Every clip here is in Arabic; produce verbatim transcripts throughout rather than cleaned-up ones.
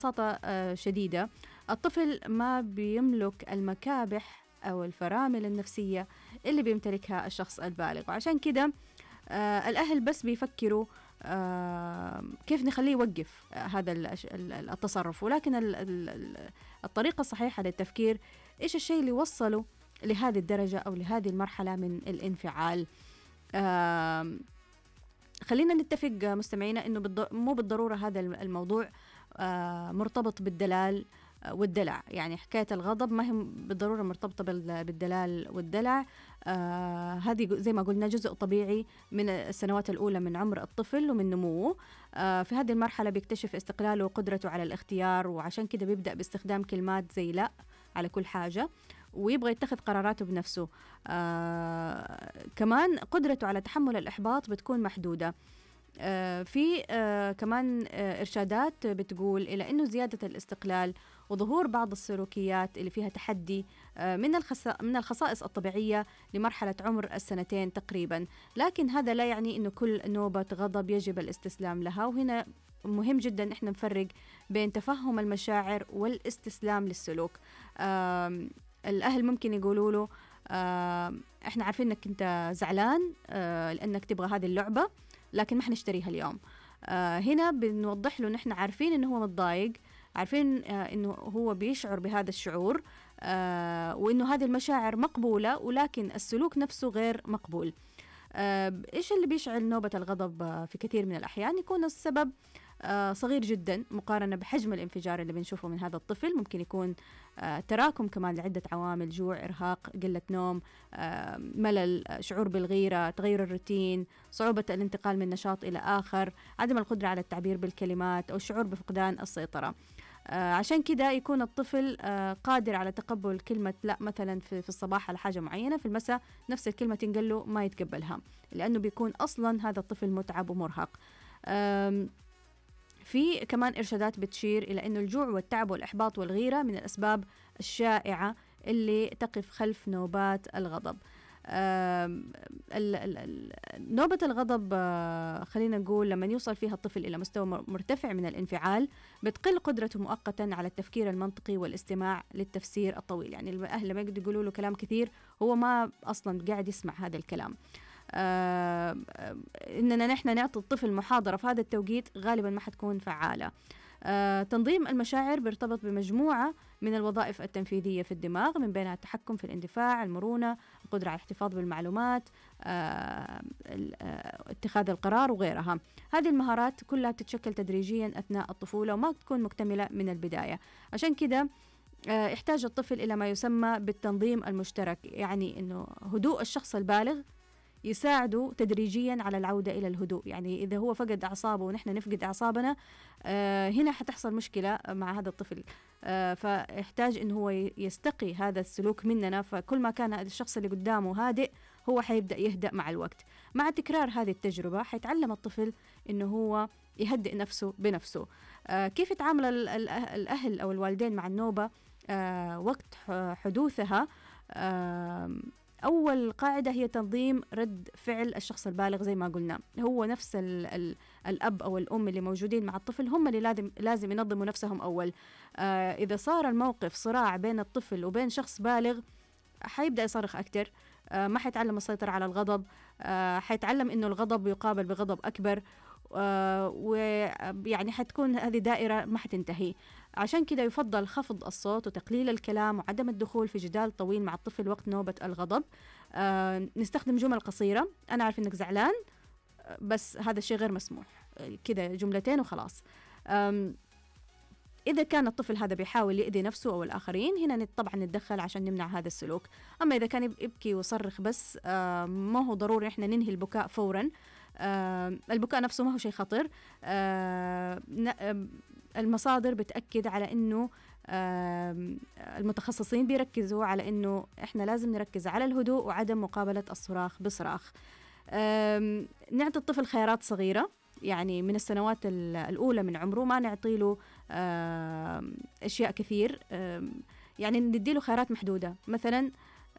ببساطة آه، شديدة، الطفل ما بيملك المكابح أو الفرامل النفسية اللي بيمتلكها الشخص البالغ، وعشان كده آه الأهل بس بيفكروا آه كيف نخليه يوقف آه هذا التصرف، ولكن ال ال الطريقة الصحيحة للتفكير إيش الشيء اللي وصله لهذه الدرجة أو لهذه المرحلة من الانفعال. آه خلينا نتفق مستمعينا إنه بالض... مو بالضرورة هذا الموضوع آه مرتبط بالدلال والدلع، يعني حكاية الغضب ما هي بالضرورة مرتبطة بالدلال والدلع. آه هذه زي ما قلنا جزء طبيعي من السنوات الأولى من عمر الطفل ومن نموه. آه في هذه المرحلة بيكتشف استقلاله وقدرته على الاختيار، وعشان كده بيبدأ باستخدام كلمات زي لا على كل حاجة، ويبغى يتخذ قراراته بنفسه. آه كمان قدرته على تحمل الإحباط بتكون محدودة. آه في آه كمان آه إرشادات بتقول إلى أنه زيادة الاستقلال وظهور بعض السلوكيات اللي فيها تحدي آه من من الخصائص الطبيعية لمرحلة عمر السنتين تقريبا، لكن هذا لا يعني أنه كل نوبة غضب يجب الاستسلام لها. وهنا مهم جدا إحنا نفرق بين تفهم المشاعر والاستسلام للسلوك. آه الأهل ممكن يقولوا له آه إحنا عارفين أنك أنت زعلان آه لأنك تبغى هذه اللعبة، لكن ما حنشتريها اليوم. آه هنا بنوضح له نحن عارفين انه هو متضايق، عارفين آه انه هو بيشعر بهذا الشعور، آه وانه هذه المشاعر مقبولة، ولكن السلوك نفسه غير مقبول. آه ايش اللي بيشعل نوبة الغضب؟ آه في كثير من الأحيان يكون السبب آه صغير جدا مقارنة بحجم الانفجار اللي بنشوفه من هذا الطفل. ممكن يكون آه تراكم كمان لعدة عوامل: جوع، إرهاق، قلة نوم، آه ملل، شعور بالغيرة، تغير الروتين، صعوبة الانتقال من نشاط إلى آخر، عدم القدرة على التعبير بالكلمات، أو الشعور بفقدان السيطرة. آه عشان كده يكون الطفل آه قادر على تقبل كلمة لا مثلا في, في الصباح على حاجة معينة، في المساء نفس الكلمة تنقل له ما يتقبلها، لأنه بيكون أصلا هذا الطفل متعب ومرهق. في كمان إرشادات بتشير إلى أنه الجوع والتعب والإحباط والغيرة من الأسباب الشائعة اللي تقف خلف نوبات الغضب. نوبة الغضب خلينا نقول لما يوصل فيها الطفل إلى مستوى مرتفع من الانفعال بتقل قدرته مؤقتا على التفكير المنطقي والاستماع للتفسير الطويل. يعني الأهل لما يقعدوا يقولوا له كلام كثير هو ما أصلا قاعد يسمع هذا الكلام. آه إننا نحن نعطي الطفل محاضرة في هذا التوقيت غالبا ما حتكون فعالة. آه تنظيم المشاعر بيرتبط بمجموعة من الوظائف التنفيذية في الدماغ، من بينها التحكم في الاندفاع، المرونة، القدرة على الاحتفاظ بالمعلومات، آه اتخاذ القرار وغيرها. هذه المهارات كلها بتتشكل تدريجيا أثناء الطفولة وما تكون مكتملة من البداية. عشان كده آه يحتاج الطفل إلى ما يسمى بالتنظيم المشترك، يعني إنه هدوء الشخص البالغ يساعده تدريجيا على العودة إلى الهدوء. يعني إذا هو فقد أعصابه ونحن نفقد أعصابنا آه هنا حتحصل مشكلة مع هذا الطفل، آه فيحتاج إنه هو يستقي هذا السلوك مننا. فكل ما كان الشخص اللي قدامه هادئ هو حيبدأ يهدأ مع الوقت. مع تكرار هذه التجربة حيتعلم الطفل إنه هو يهدئ نفسه بنفسه. آه كيف يتعامل الأهل أو الوالدين مع النوبة آه وقت حدوثها؟ آه أول قاعدة هي تنظيم رد فعل الشخص البالغ. زي ما قلنا هو نفس ال ال الأب أو الأم اللي موجودين مع الطفل هم اللي لازم لازم ينظموا نفسهم أول. آه إذا صار الموقف صراع بين الطفل وبين شخص بالغ حيبدأ يصرخ أكتر، آه ما حيتعلم السيطرة على الغضب، آه حيتعلم إنه الغضب يقابل بغضب أكبر، آه ويعني حتكون هذه دائرة ما حتنتهي. عشان كده يفضل خفض الصوت وتقليل الكلام وعدم الدخول في جدال طويل مع الطفل وقت نوبة الغضب. آه نستخدم جمل قصيرة: أنا عارف إنك زعلان بس هذا الشيء غير مسموح، كده جملتين وخلاص. إذا كان الطفل هذا بيحاول يؤذي نفسه أو الآخرين هنا طبعا نتدخل عشان نمنع هذا السلوك. أما إذا كان يبكي ويصرخ بس آه ما هو ضروري إحنا ننهي البكاء فورا. آه البكاء نفسه ما هو شيء خطر. آه المصادر بتأكد على أنه آه المتخصصين بيركزوا على أنه إحنا لازم نركز على الهدوء وعدم مقابلة الصراخ بصراخ. آه نعطي الطفل خيارات صغيرة، يعني من السنوات الأولى من عمره ما نعطي له آه أشياء كثير، آه يعني ندي له خيارات محدودة. مثلا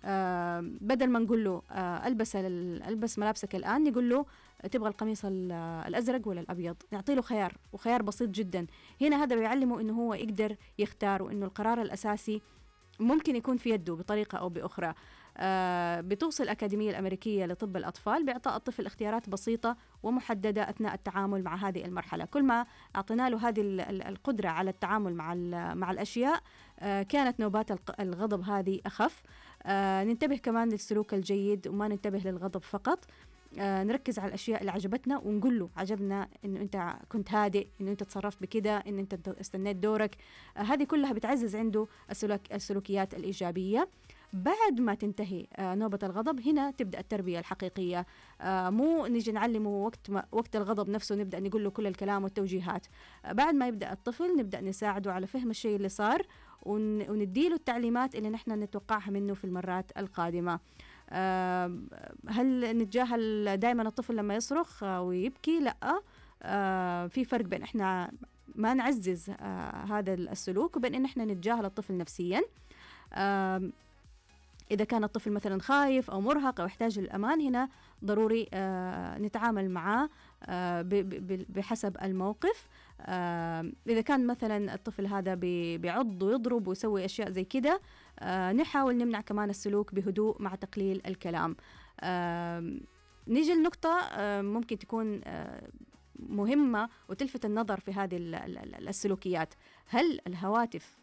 آه بدل ما نقول له آه البس البس ملابسك الآن، نقول له تبغى القميص الأزرق ولا الأبيض، نعطي له خيار، وخيار بسيط جدا. هنا هذا بيعلمه إنه هو يقدر يختار، وإنه القرار الأساسي ممكن يكون في يده بطريقة أو بأخرى. آه بتوصي الأكاديمية الأمريكية لطب الأطفال بإعطاء الطفل اختيارات بسيطة ومحددة أثناء التعامل مع هذه المرحلة. كل ما أعطينا له هذه القدرة على التعامل مع مع الأشياء، آه كانت نوبات الغضب هذه أخف. آه ننتبه كمان للسلوك الجيد، وما ننتبه للغضب فقط. آه نركز على الأشياء اللي عجبتنا، ونقول له عجبنا إنه أنت كنت هادئ، إنه أنت تصرفت بكده، إنه أنت استنيت دورك. آه هذه كلها بتعزز عنده السلوك السلوكيات الإيجابية. بعد ما تنتهي آه نوبة الغضب، هنا تبدأ التربية الحقيقية. آه مو نيجي نعلمه وقت ما وقت الغضب نفسه نبدأ نقول له كل الكلام والتوجيهات. آه بعد ما يبدأ الطفل نبدأ نساعده على فهم الشيء اللي صار، ون ونديله التعليمات اللي نحن نتوقعها منه في المرات القادمة. آه هل نتجاهل دائما الطفل لما يصرخ آه ويبكي؟ لا. آه في فرق بين احنا ما نعزز آه هذا السلوك، وبين ان احنا نتجاهل الطفل نفسيا. آه إذا كان الطفل مثلا خايف أو مرهق أو يحتاج للأمان، هنا ضروري آه نتعامل معه آه بحسب الموقف. آه إذا كان مثلا الطفل هذا بيعض ويضرب ويسوي أشياء زي كده، آه نحاول نمنع كمان السلوك بهدوء مع تقليل الكلام. آه نيجي لنقطة آه ممكن تكون آه مهمة وتلفت النظر في هذه السلوكيات. هل الهواتف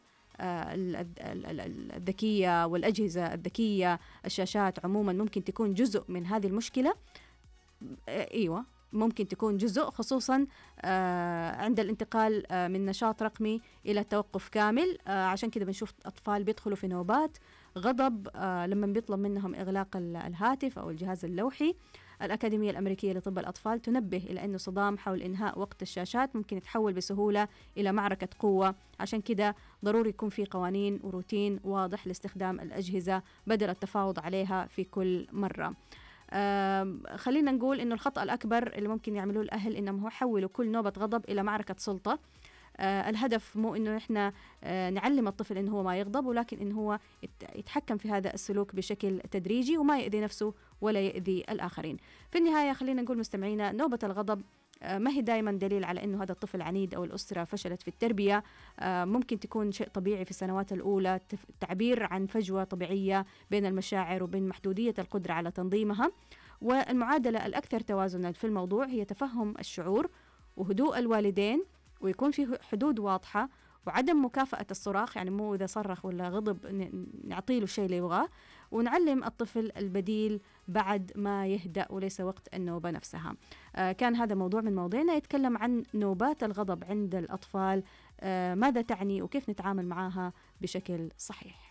الذكية والأجهزة الذكية، الشاشات عموما، ممكن تكون جزء من هذه المشكلة؟ أيوة، ممكن تكون جزء، خصوصا عند الانتقال من نشاط رقمي إلى توقف كامل. عشان كده بنشوف أطفال بيدخلوا في نوبات غضب لما بيطلب منهم إغلاق الهاتف أو الجهاز اللوحي. الأكاديمية الأمريكية لطب الأطفال تنبه إلى أنه صدام حول إنهاء وقت الشاشات ممكن يتحول بسهولة إلى معركة قوة. عشان كده ضروري يكون في قوانين وروتين واضح لاستخدام الأجهزة بدل التفاوض عليها في كل مرة. خلينا نقول إنه الخطأ الأكبر اللي ممكن يعملوه الأهل إنهم يحولوا كل نوبة غضب إلى معركة سلطة. آه الهدف مو إنه إحنا آه نعلم الطفل إنه هو ما يغضب، ولكن إنه هو يتحكم في هذا السلوك بشكل تدريجي وما يؤذي نفسه ولا يؤذي الآخرين. في النهاية خلينا نقول مستمعينا، نوبة الغضب آه ما هي دائما دليل على إنه هذا الطفل عنيد أو الأسرة فشلت في التربية. آه ممكن تكون شيء طبيعي في السنوات الأولى، تعبير عن فجوة طبيعية بين المشاعر وبين محدودية القدرة على تنظيمها. والمعادلة الأكثر توازنا في الموضوع هي تفهم الشعور وهدوء الوالدين، ويكون في حدود واضحة، وعدم مكافأة الصراخ، يعني مو إذا صرخ ولا غضب نعطيله الشيء اللي يبغاه، ونعلم الطفل البديل بعد ما يهدأ وليس وقت النوبة نفسها. آه كان هذا موضوع من مواضيعنا يتكلم عن نوبات الغضب عند الأطفال، آه ماذا تعني وكيف نتعامل معها بشكل صحيح.